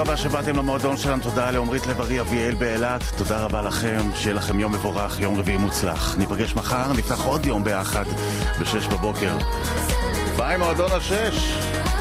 רבה שבאתם למועדון שלנו, תודה לעומרית לב-ארי אביאל באילת, תודה רבה לכם, שיהיה לכם יום מבורך, יום רביעי מוצלח. ניפגש מחר, נפתח עוד יום ביחד ב-6 בבוקר. ביי מועדון ה-6.